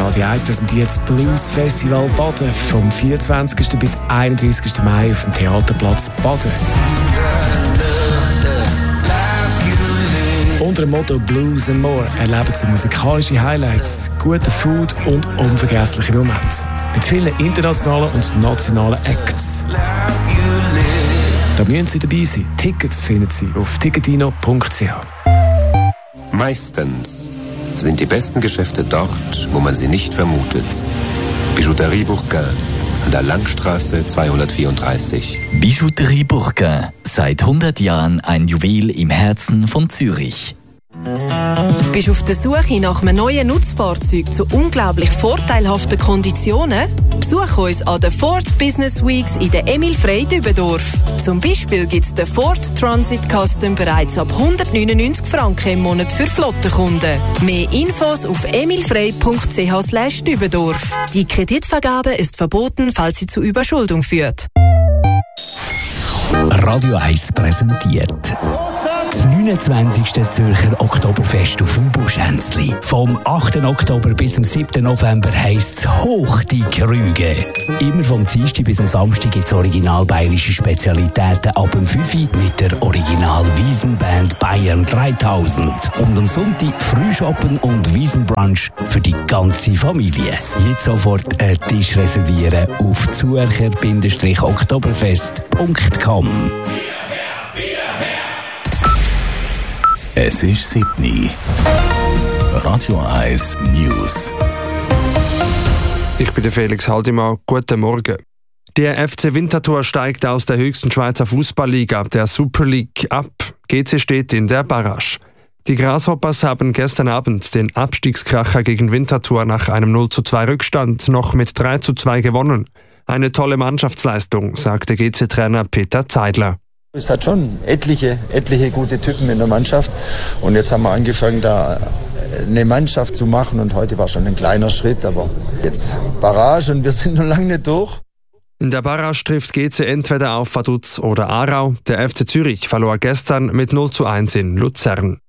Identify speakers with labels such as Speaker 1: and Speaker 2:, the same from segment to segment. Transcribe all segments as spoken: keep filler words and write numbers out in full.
Speaker 1: Radio eins präsentiert das Blues Festival Baden vom vierundzwanzigsten bis einunddreißigsten Mai auf dem Theaterplatz Baden. Unter dem Motto Blues and More erleben Sie musikalische Highlights, gute Food und unvergessliche Momente. Mit vielen internationalen und nationalen Acts. Da müssen Sie dabei sein. Tickets finden Sie auf ticketino punkt c h.
Speaker 2: Meistens sind die besten Geschäfte dort, wo man sie nicht vermutet. Bijouterie Bourquin an der Langstraße zweihundertvierunddreißig.
Speaker 3: Bijouterie Bourquin, seit hundert Jahren ein Juwel im Herzen von Zürich.
Speaker 4: Bist du auf der Suche nach einem neuen Nutzfahrzeug zu unglaublich vorteilhaften Konditionen? Besuch uns an den Ford Business Weeks in der Emil Frey Dübendorf. Zum Beispiel gibt es den Ford Transit Custom bereits ab hundertneunundneunzig Franken im Monat für Flottenkunden. Mehr Infos auf emilfrey punkt c h slash Dübendorf. Die Kreditvergabe ist verboten, falls sie zu Überschuldung führt.
Speaker 5: Radio eins präsentiert das neunundzwanzigste Zürcher Oktoberfest auf dem Buschhänzli. Vom achten Oktober bis zum siebten November heisst es Hoch die Krüge. Immer vom Dienstag bis zum Samstag gibt es original bayerische Spezialitäten ab dem fünf Uhr mit der Original-Wiesenband Bayern dreitausend. Und am Sonntag Frühschoppen und Wiesenbrunch für die ganze Familie. Jetzt sofort einen Tisch reservieren auf zürcher oktoberfest punkt com.
Speaker 6: Es ist sieben Uhr. Radio eins News.
Speaker 7: Ich bin der Felix Haldimann. Guten Morgen. Der F C Winterthur steigt aus der höchsten Schweizer Fußballliga, der Super League, ab. G C steht in der Barrage. Die Grasshoppers haben gestern Abend den Abstiegskracher gegen Winterthur nach einem null zu zwei Rückstand noch mit drei zu zwei gewonnen. Eine tolle Mannschaftsleistung, sagte G C-Trainer Peter Zeidler.
Speaker 8: Es hat schon etliche, etliche gute Typen in der Mannschaft und jetzt haben wir angefangen, da eine Mannschaft zu machen und heute war schon ein kleiner Schritt, aber jetzt Barrage und wir sind noch lange nicht durch.
Speaker 7: In der Barrage trifft G C entweder auf Vaduz oder Aarau. Der F C Zürich verlor gestern mit null zu eins in Luzern.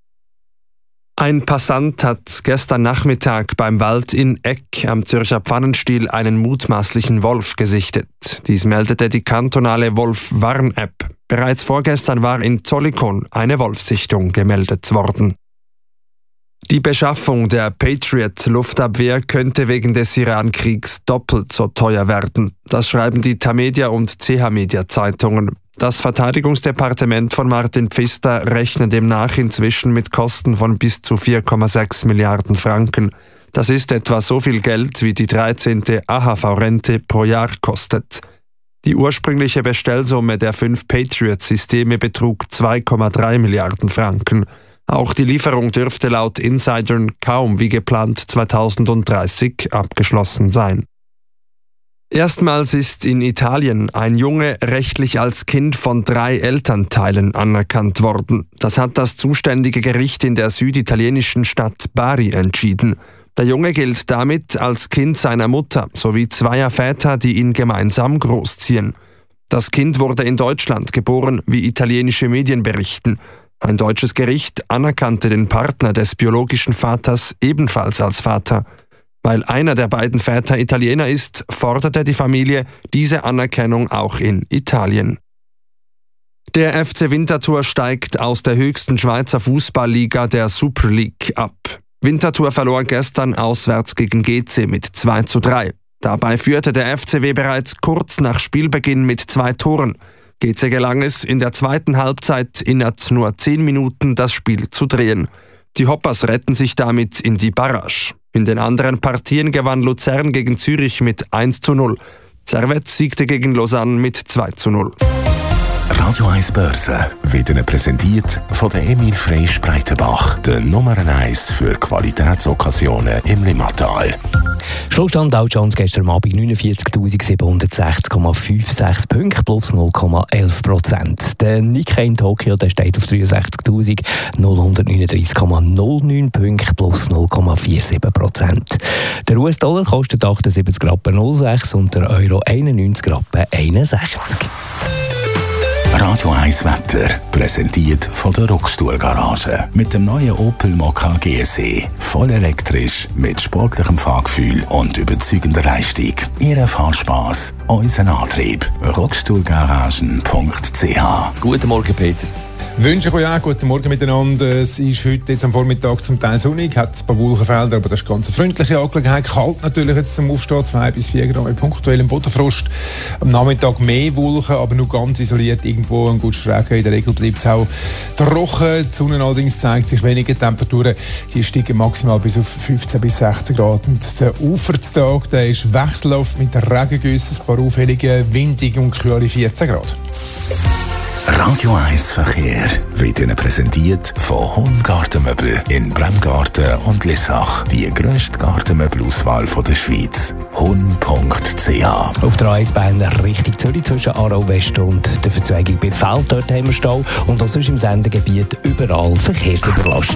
Speaker 7: Ein Passant hat gestern Nachmittag beim Wald in Eck am Zürcher Pfannenstiel einen mutmaßlichen Wolf gesichtet. Dies meldete die kantonale Wolf-Warn-App. Bereits vorgestern war in Zollikon eine Wolfssichtung gemeldet worden. Die Beschaffung der Patriot-Luftabwehr könnte wegen des Iran-Kriegs doppelt so teuer werden. Das schreiben die Tamedia und C H-Media-Zeitungen. Das Verteidigungsdepartement von Martin Pfister rechnet demnach inzwischen mit Kosten von bis zu vier Komma sechs Milliarden Franken. Das ist etwa so viel Geld, wie die dreizehnte A H V-Rente pro Jahr kostet. Die ursprüngliche Bestellsumme der fünf Patriot-Systeme betrug zwei Komma drei Milliarden Franken. Auch die Lieferung dürfte laut Insidern kaum wie geplant zweitausenddreißig abgeschlossen sein. Erstmals ist in Italien ein Junge rechtlich als Kind von drei Elternteilen anerkannt worden. Das hat das zuständige Gericht in der süditalienischen Stadt Bari entschieden. Der Junge gilt damit als Kind seiner Mutter sowie zweier Väter, die ihn gemeinsam großziehen. Das Kind wurde in Deutschland geboren, wie italienische Medien berichten. Ein deutsches Gericht anerkannte den Partner des biologischen Vaters ebenfalls als Vater. Weil einer der beiden Väter Italiener ist, forderte die Familie diese Anerkennung auch in Italien. Der F C Winterthur steigt aus der höchsten Schweizer Fußballliga, der Super League, ab. Winterthur verlor gestern auswärts gegen G C mit zwei zu drei. Dabei führte der F C W bereits kurz nach Spielbeginn mit zwei Toren. G C gelang es, in der zweiten Halbzeit innerhalb nur zehn Minuten das Spiel zu drehen. Die Hoppers retten sich damit in die Barrage. In den anderen Partien gewann Luzern gegen Zürich mit eins zu null. Servette siegte gegen Lausanne mit zwei zu null.
Speaker 6: Radio eins Börse wird Ihnen präsentiert von der Emil Frey Spreitenbach, der Nummer eins für Qualitätsokkasionen im Limmatal.
Speaker 5: Schlussstand Dow Jones gestern Abend neunundvierzigtausendsiebenhundertsechzig Komma sechsundfünfzig Punkte plus null Komma elf Prozent. Der Nikkei in Tokio der steht auf dreiundsechzigtausendneunhundertneununddreißig Komma null neun Punkte plus null Komma siebenundvierzig Prozent. Der U S-Dollar kostet achtundsiebzig Rappen null sechs und der Euro einundneunzig Rappen einundsechzig.
Speaker 6: Radio eins Wetter, präsentiert von der Rockstuhl Garage. Mit dem neuen Opel Mokka G S E. Voll elektrisch, mit sportlichem Fahrgefühl und überzeugender Leistung. Ihr Fahrspass, unser Antrieb. rockstuhlgaragen punkt c h.
Speaker 9: Guten Morgen, Peter.
Speaker 10: Wünsche ich euch auch guten Morgen miteinander. Es ist heute jetzt am Vormittag zum Teil sonnig, hat ein paar Wolkenfelder, aber das ist eine ganz freundliche Angelegenheit. Kalt natürlich jetzt zum Aufstehen, zwei bis vier Grad, punktuell im Bodenfrost. Am Nachmittag mehr Wolken, aber nur ganz isoliert irgendwo ein gutes Regen. In der Regel bleibt es auch trocken. Die Sonne allerdings zeigt sich weniger. Temperaturen sie steigen maximal bis auf fünfzehn bis sechzehn Grad. Und der Ufertag, der ist wechselhaft mit Regengüssen, ein paar Aufhellungen, windig und kühle vierzehn Grad.
Speaker 6: Radio eins Verkehr wird Ihnen präsentiert von Hon Gartenmöbel in Bremgarten und Lissach. Die grösste Gartenmöbelauswahl der Schweiz. hon punkt c h.
Speaker 5: Auf der A eins Bahn Richtung Zürich zwischen Aarau West und der Verzweigung bei Feld. Dort haben wir Stau. Und auch sonst im Sendegebiet überall Verkehrsüberlastung.